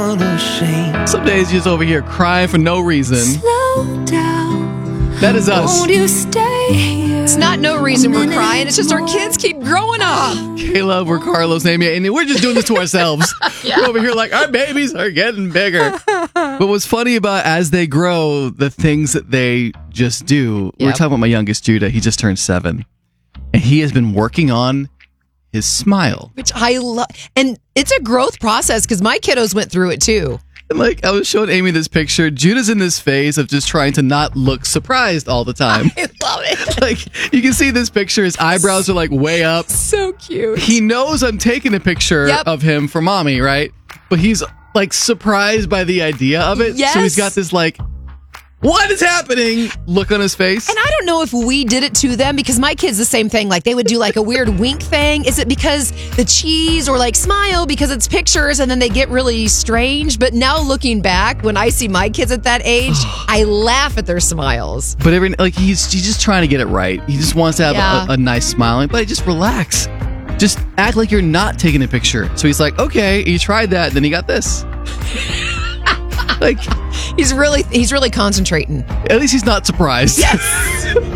unashamed. Some days you're just over here crying for no reason. Slow down. That is us. Won't you stay here? It's not no reason we're crying. It's just our kids keep growing up. Kayla, we're Carlos, Amy, and we're just doing this to ourselves. We're over here like, our babies are getting bigger. But what's funny about as they grow, the things that they just do. We were talking about my youngest, Judah. He just turned 7. And he has been working on his smile. Which I love. And it's a growth process because my kiddos went through it too. And like, I was showing Amy this picture. Judah's in this phase of just trying to not look surprised all the time. I love it. Like, you can see this picture. His eyebrows are like way up. So cute. He knows I'm taking a picture of him for mommy, right? But he's like surprised by the idea of it. Yes. So he's got this like, what is happening? Look on his face. And I don't know if we did it to them because my kids the same thing. Like they would do like a weird wink thing. Is it because the cheese or like smile because it's pictures and then they get really strange? But now looking back, when I see my kids at that age, I laugh at their smiles. But he's just trying to get it right. He just wants to have a nice smile. But just relax. Just act like you're not taking a picture. So he's like, okay, he tried that. Then he got this. Like he's really concentrating. At least he's not surprised. Yes.